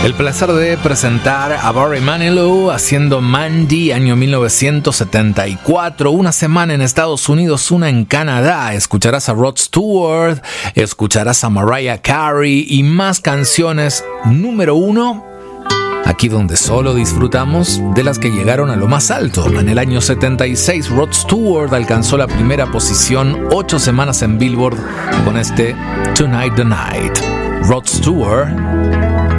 El placer de presentar a Barry Manilow haciendo Mandy, año 1974. Una semana en Estados Unidos, una en Canadá. Escucharás a Rod Stewart, escucharás a Mariah Carey y más canciones número 1. Aquí donde solo disfrutamos de las que llegaron a lo más alto. En el año 76, Rod Stewart alcanzó la primera posición 8 semanas en Billboard con este Tonight the Night. Rod Stewart